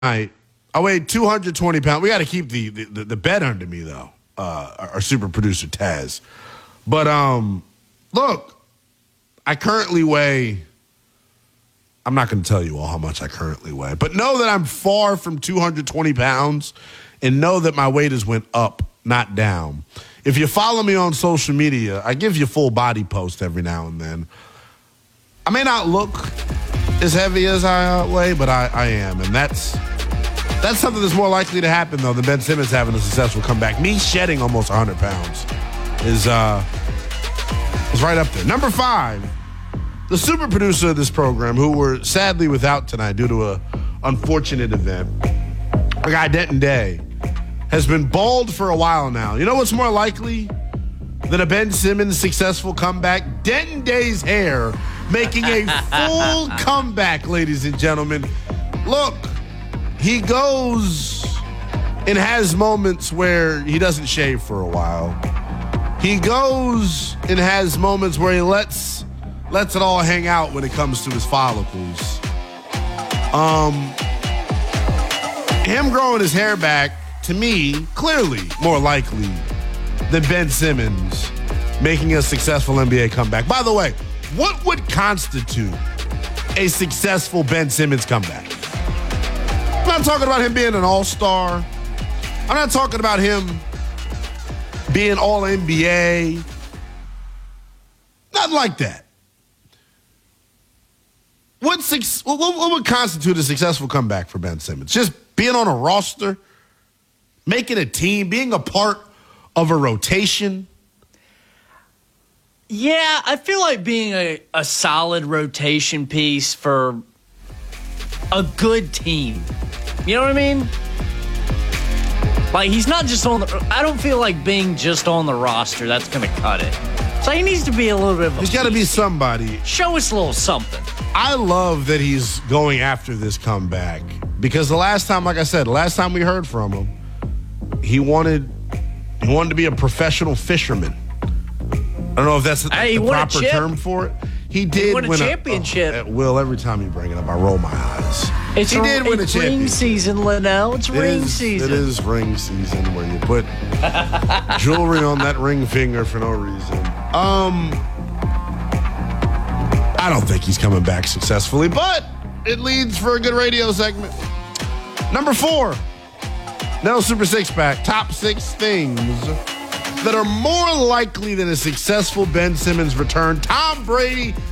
I weighed 220 pounds. We got to keep the bet under me, though, our super producer, Taz. But, look, I currently weigh, I'm not going to tell you all how much I currently weigh, but know that I'm far from 220 pounds and know that my weight has went up, not down. If you follow me on social media, I give you full body posts every now and then. I may not look as heavy as I weigh, but I am, and that's something that's more likely to happen, though, than Ben Simmons having a successful comeback. Me shedding almost 100 pounds is right up there. Number 5, the super producer of this program, who we're sadly without tonight due to an unfortunate event, our guy Denton Day, has been bald for a while now. You know what's more likely than a Ben Simmons successful comeback? Denton Day's hair making a full comeback, ladies and gentlemen. Look, he goes and has moments where he doesn't shave for a while. He goes and has moments where he lets it all hang out when it comes to his follicles. Him growing his hair back, to me, clearly more likely than Ben Simmons making a successful NBA comeback. By the way, what would constitute a successful Ben Simmons comeback? I'm not talking about him being an all-star. I'm not talking about him being all-NBA. Nothing like that. What would constitute a successful comeback for Ben Simmons? Just being on a roster, making a team, being a part of a rotation? Yeah, I feel like being a solid rotation piece for a good team. You know what I mean? Like, he's not just on the... I don't feel like being just on the roster, that's going to cut it. So he needs to be a little bit of a... He's got to be somebody. Show us a little something. I love that he's going after this comeback because the last time, like I said, the last time we heard from him, he wanted to be a professional fisherman. I don't know if that's the proper term for it. He did win a championship. Will, every time you bring it up, I roll my eyes. He did win a championship. It's ring season, Linnell. It's ring season. It is ring season where you put jewelry on that ring finger for no reason. I don't think he's coming back successfully, but it leads for a good radio segment. Number 4, Nell Super Six Pack, top 6 things that are more likely than a successful Ben Simmons return. Tom Brady